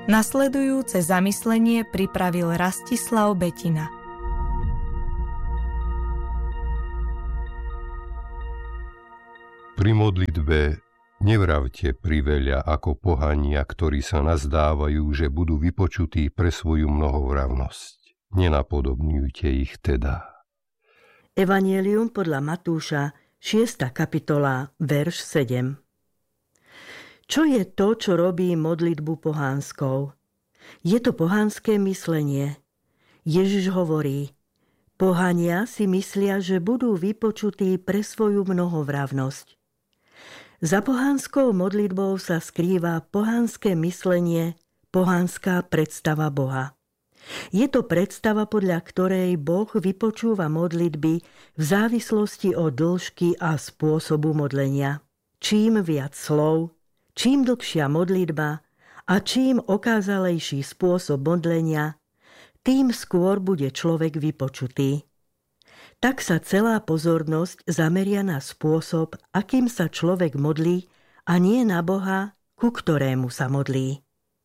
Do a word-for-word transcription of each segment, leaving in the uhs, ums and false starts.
Nasledujúce zamyslenie pripravil Rastislav Betina. Pri modlitbe nevravte priveľa ako pohania, ktorí sa nazdávajú, že budú vypočutí pre svoju mnohovravnosť. Nenapodobňujte ich teda. Evanjelium podľa Matúša, šiesta kapitola, verš sedem. Čo je to, čo robí modlitbu pohánskou? Je to pohánske myslenie. Ježiš hovorí, pohania si myslia, že budú vypočutí pre svoju mnohovravnosť. Za pohánskou modlitbou sa skrýva pohánske myslenie, pohánska predstava Boha. Je to predstava, podľa ktorej Boh vypočúva modlitby v závislosti od dĺžky a spôsobu modlenia. Čím viac slov, čím dlhšia modlitba a čím okázalejší spôsob modlenia, tým skôr bude človek vypočutý. Tak sa celá pozornosť zameria na spôsob, akým sa človek modlí, a nie na Boha, ku ktorému sa modlí.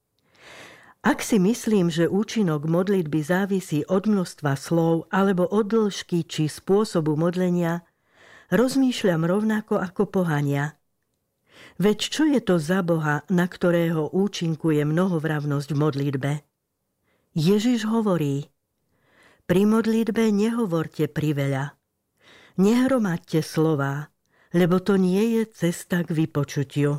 Ak si myslím, že účinok modlitby závisí od množstva slov alebo od dĺžky či spôsobu modlenia, rozmýšľam rovnako ako pohania. Veď čo je to za Boha, na ktorého účinkuje mnohovravnosť v modlitbe? Ježiš hovorí, pri modlitbe nehovorte priveľa. Nehromadte slová, lebo to nie je cesta k vypočutiu.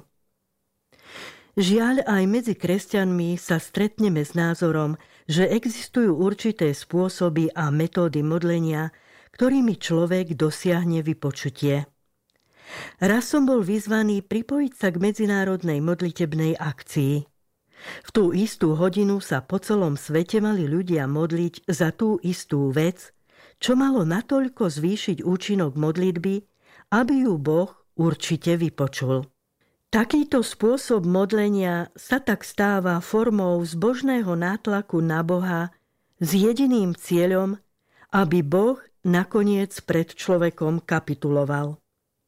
Žiaľ, aj medzi kresťanmi sa stretneme s názorom, že existujú určité spôsoby a metódy modlenia, ktorými človek dosiahne vypočutie. Raz som bol vyzvaný pripojiť sa k medzinárodnej modlitebnej akcii. V tú istú hodinu sa po celom svete mali ľudia modliť za tú istú vec, čo malo natoľko zvýšiť účinok modlitby, aby ju Boh určite vypočul. Takýto spôsob modlenia sa tak stáva formou zbožného nátlaku na Boha s jediným cieľom, aby Boh nakoniec pred človekom kapituloval.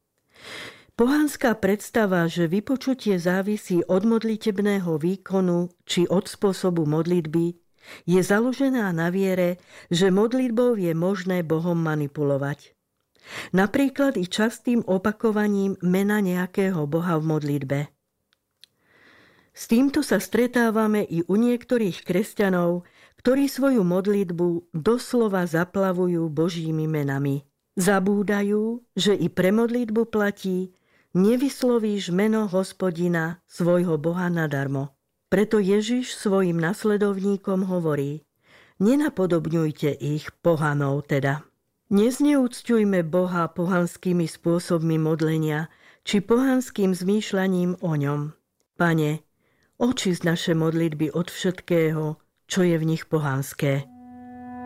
Pohánska predstava, že vypočutie závisí od modlitebného výkonu či od spôsobu modlitby, je založená na viere, že modlitbou je možné Bohom manipulovať. Napríklad i častým opakovaním mena nejakého Boha v modlitbe. S týmto sa stretávame i u niektorých kresťanov, ktorí svoju modlitbu doslova zaplavujú Božími menami. Zabúdajú, že i pre modlitbu platí, nevyslovíš meno Hospodina, svojho Boha nadarmo. Preto Ježiš svojim nasledovníkom hovorí, nenapodobňujte ich, pohanov teda. Nezneúcťujme Boha pohanskými spôsobmi modlenia či pohanským zmýšľaním o ňom. Pane, očist naše modlitby od všetkého, čo je v nich pohanské.